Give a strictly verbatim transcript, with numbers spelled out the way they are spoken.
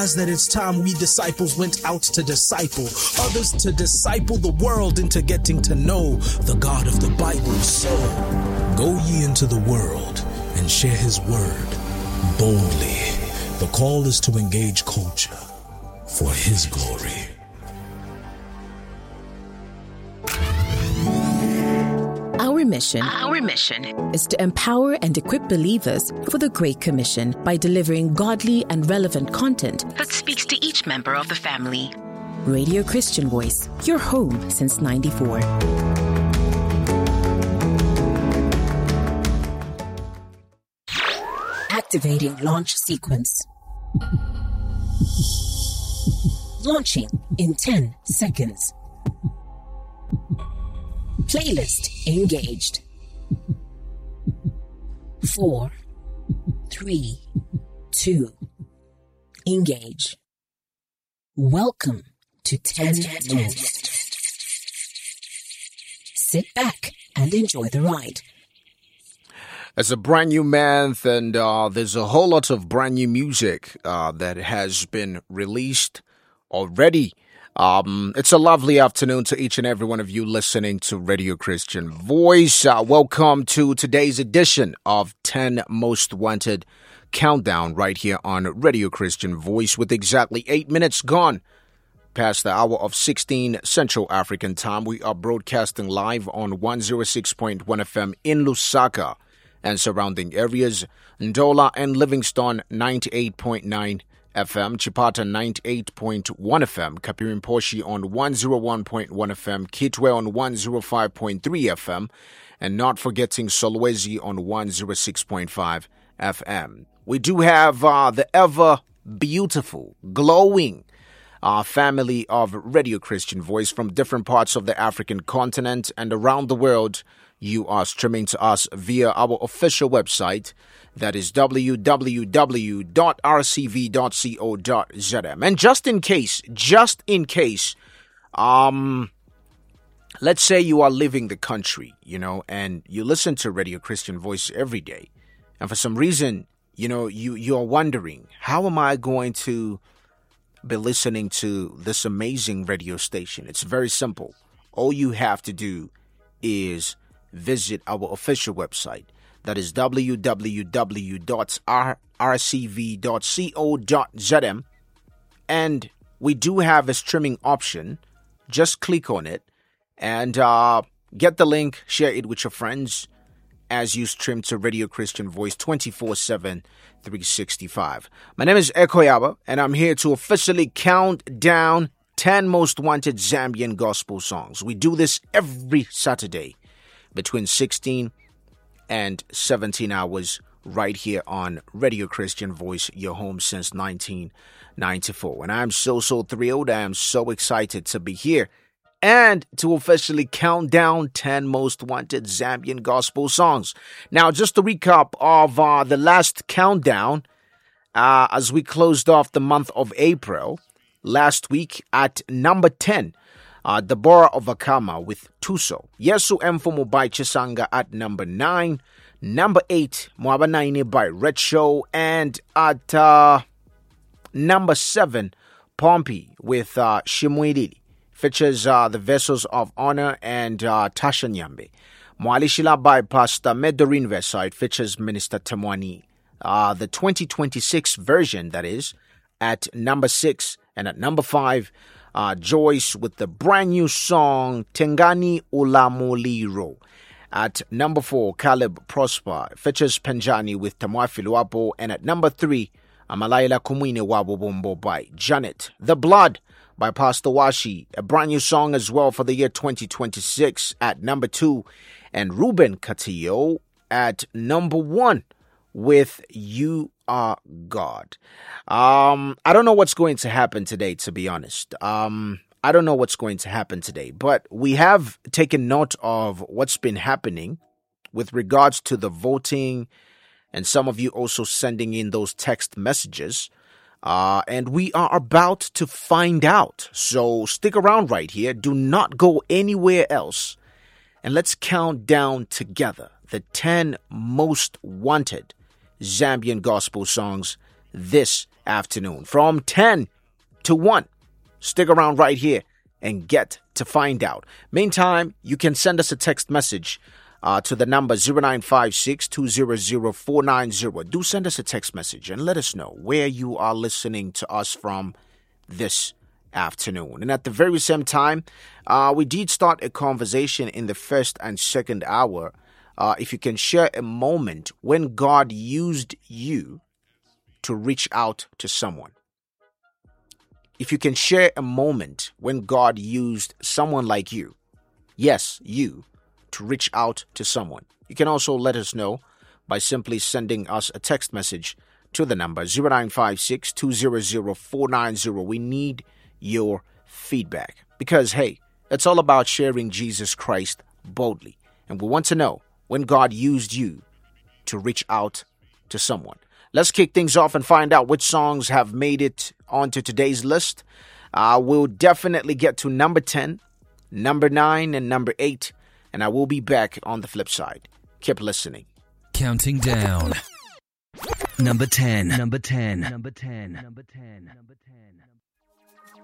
That it's time we disciples went out to disciple others, to disciple the world into getting to know the God of the Bible. So go ye into the world and share his word boldly. The call is to engage culture for his glory. Our mission, Our mission is to empower and equip believers for the Great Commission by delivering godly and relevant content that speaks to each member of the family. Radio Christian Voice, your home since ninety-four. Activating launch sequence. Launching in ten seconds. Playlist engaged. Four, three, two, engage. Welcome to ten Moves. Sit back and enjoy the ride. It's a brand new month, and uh, there's a whole lot of brand new music uh, that has been released already. Um, it's a lovely afternoon to each and every one of you listening to Radio Christian Voice. Uh, welcome to today's edition of ten Most Wanted Countdown right here on Radio Christian Voice, with exactly eight minutes gone past the hour of sixteen Central African Time. We are broadcasting live on one oh six point one F M in Lusaka and surrounding areas, Ndola and Livingston ninety-eight point nine F M, Chipata ninety-eight point one F M, Kapirimposhi on one oh one point one F M, Kitwe on one oh five point three F M, and not forgetting Solwezi on one oh six point five F M. We do have uh, the ever beautiful, glowing uh, family of Radio Christian Voice from different parts of the African continent and around the world. You are streaming to us via our official website, that is w w w dot r c v dot co dot z m. And just in case, just in case, um, let's say you are leaving the country, you know, and you listen to Radio Christian Voice every day, and for some reason, you know, you, you're wondering, how am I going to be listening to this amazing radio station? It's very simple. All you have to do is visit our official website. That is w w w dot r c v dot co dot z m. And we do have a streaming option. Just click on it and uh, get the link, share it with your friends as you stream to Radio Christian Voice twenty-four seven, three sixty-five. My name is Ekoyaba, and I'm here to officially count down ten most wanted Zambian gospel songs. We do this every Saturday between sixteen and seventeen hours right here on Radio Christian Voice, your home since nineteen ninety-four. And I'm so, so thrilled. I am so excited to be here and to officially count down ten most wanted Zambian gospel songs. Now, just a recap of uh, the last countdown uh, as we closed off the month of April last week at number ten. Uh, Deborah of Akama with Tuso. Yesu Mfumo by Chisanga at number nine. Number eight, Mwabanaini by Red Show. And at uh, number seven, Pompey with uh, Shimwidili. Features uh, the Vessels of Honor and uh, Tasha Nyambe. Mwalishila by Pastor Medorin Versailles features Minister Temwani. Uh, the twenty twenty-six version, that is, at number six. And at number five, Uh, Joyce with the brand new song Tengani Ulamuliro. At number four, Caleb Prosper features Penjani with Tamwafi Luapo. And at number three, Amalaila Kumwine Wabo Bombo by Janet. The Blood by Pastor Washi, a brand new song as well for the year twenty twenty-six at number two. And Ruben Katillo at number one with You Are God. Um, I don't know what's going to happen today, to be honest. Um, I don't know what's going to happen today, but we have taken note of what's been happening with regards to the voting, and some of you also sending in those text messages. Uh, and we are about to find out. So stick around right here. Do not go anywhere else. And let's count down together the ten most wanted Zambian gospel songs. This afternoon from ten to one. Stick around right here and get to find out. Meantime, you can send us a text message uh, to the number zero nine five six, two zero zero, four nine zero. Do send us a text message and let us know where you are listening to us from this afternoon. And at the very same time, uh, we did start a conversation in the first and second hour. Uh, if you can share a moment when God used you to reach out to someone. If you can share a moment when God used someone like you, yes, you, to reach out to someone. You can also let us know by simply sending us a text message to the number zero nine five six, two zero zero, four nine zero. We need your feedback because, hey, it's all about sharing Jesus Christ boldly. And we want to know when God used you to reach out to someone. Let's kick things off and find out which songs have made it onto today's list. Uh, we'll definitely get to number ten, number nine, and number eight. And I will be back on the flip side. Keep listening. Counting down. Number ten. Number ten. Number ten. Number ten. Number ten.